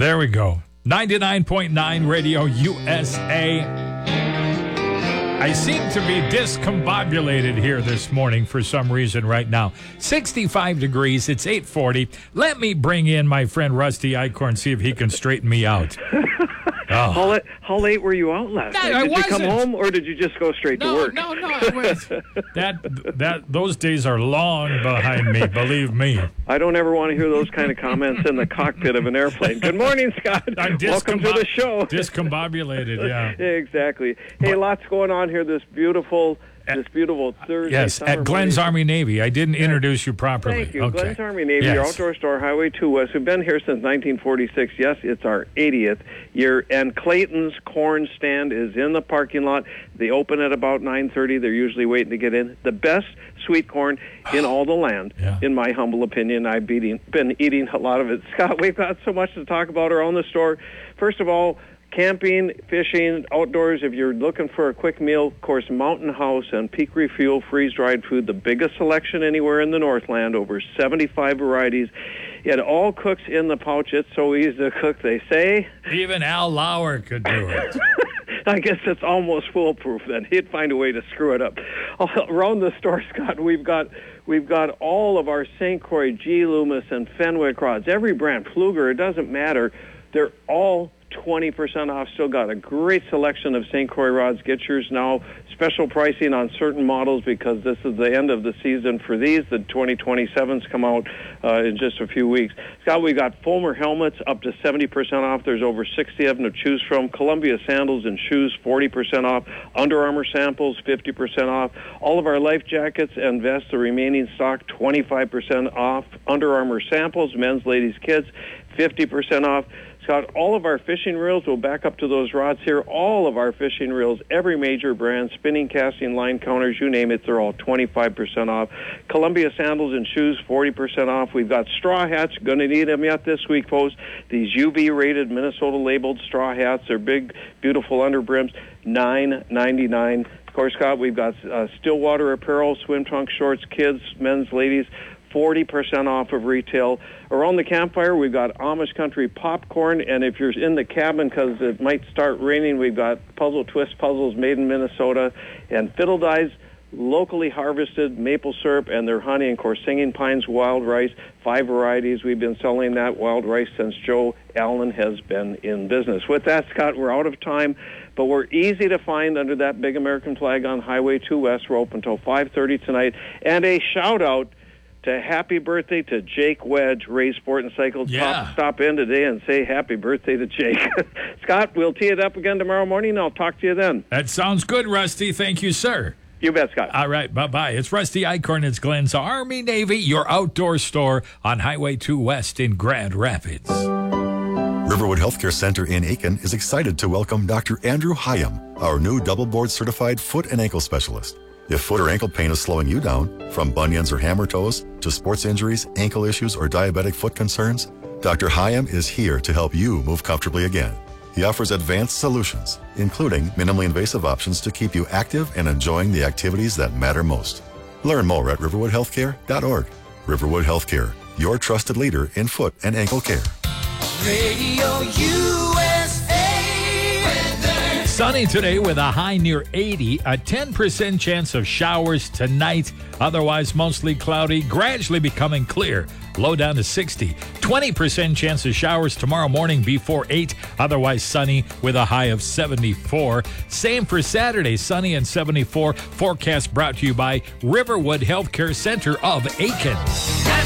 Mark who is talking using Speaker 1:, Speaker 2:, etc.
Speaker 1: There we go. 99.9 Radio USA. I seem to be discombobulated here this morning for some reason right now. 65 degrees. It's 8:40. Let me bring in my friend Rusty Eichhorn, see if he can straighten me out.
Speaker 2: Oh. How late were you out last night? Did you come home, or did you just go straight to work?
Speaker 1: No. Those days are long behind me, believe me.
Speaker 2: I don't ever want to hear those kind of comments in the cockpit of an airplane. Good morning, Scott. Welcome to the show.
Speaker 1: Discombobulated, yeah.
Speaker 2: Exactly. Hey, lots going on here this beautiful Thursday.
Speaker 1: Yes, at Glenn's Army Navy. I didn't introduce you properly.
Speaker 2: Thank you.
Speaker 1: Okay.
Speaker 2: Glenn's Army Navy, your outdoor store, Highway 2 West. We've been here since 1946. Yes, it's our 80th year. And Clayton's Corn Stand is in the parking lot. They open at about 9:30. They're usually waiting to get in. The best sweet corn in all the land, in my humble opinion. I've been eating a lot of it. Scott, we've got so much to talk about around the store. First of all, camping, fishing, outdoors, if you're looking for a quick meal, of course, Mountain House and Peak Refuel freeze-dried food, the biggest selection anywhere in the Northland, over 75 varieties. It all cooks in the pouch. It's so easy to cook, they say.
Speaker 1: Even Al Lauer could do it.
Speaker 2: I guess it's almost foolproof then. He'd find a way to screw it up. Around the store, Scott, we've got all of our St. Croix, G. Loomis, and Fenwick rods. Every brand, Pfluger, it doesn't matter. They're all 20% off. Still got a great selection of St. Croix rods. Get yours now. Special pricing on certain models because this is the end of the season for these. The 2027s come out in just a few weeks. Scott, we got Fulmer helmets up to 70% off. There's over 60 of them to choose from. Columbia sandals and shoes, 40% off. Under Armour samples, 50% off. All of our life jackets and vests, the remaining stock, 25% off. Under Armour samples, men's, ladies, kids, 50% off. Scott, all of our fishing reels, we'll back up to those rods here. All of our fishing reels, every major brand, spinning, casting, line counters, you name it, they're all 25% off. Columbia sandals and shoes, 40% off. We've got straw hats. Going to need them yet this week, folks. These UV-rated, Minnesota-labeled straw hats. They're big, beautiful underbrims, $9.99. Of course, Scott, we've got Stillwater apparel, swim trunks, shorts, kids, men's, ladies, 40% off of retail. Around the campfire, we've got Amish Country popcorn, and if you're in the cabin because it might start raining, we've got Puzzle Twist puzzles made in Minnesota, and Fiddle Dies, locally harvested maple syrup and their honey, and of course Singing Pines wild rice, 5 varieties. We've been selling that wild rice since Joe Allen has been in business. With that, Scott, we're out of time, but we're easy to find under that big American flag on Highway 2 West. We're open until 5:30 tonight, and a shout-out to happy birthday to Jake Wedge, Ray Sport and Cycle. Stop in today and say happy birthday to Jake. Scott, we'll tee it up again tomorrow morning. I'll talk to you then.
Speaker 1: That sounds good, Rusty. Thank you, sir.
Speaker 2: You bet, Scott.
Speaker 1: All right, bye-bye. It's Rusty Eichhorn. It's Glenn's Army Navy, your outdoor store on Highway 2 West in Grand Rapids.
Speaker 3: Riverwood Healthcare Center in Aiken is excited to welcome Dr. Andrew Hyam, our new double board certified foot and ankle specialist. If foot or ankle pain is slowing you down, from bunions or hammer toes to sports injuries, ankle issues, or diabetic foot concerns, Dr. Hyam is here to help you move comfortably again. He offers advanced solutions, including minimally invasive options to keep you active and enjoying the activities that matter most. Learn more at riverwoodhealthcare.org. Riverwood Healthcare, your trusted leader in foot and ankle care.
Speaker 4: Radio USA weather.
Speaker 1: Sunny today with a high near 80, a 10% chance of showers tonight. Otherwise, mostly cloudy, gradually becoming clear. Low down to 60. 20% chance of showers tomorrow morning before 8. Otherwise sunny with a high of 74. Same for Saturday, sunny and 74. Forecast brought to you by Riverwood Healthcare Center of Aiken.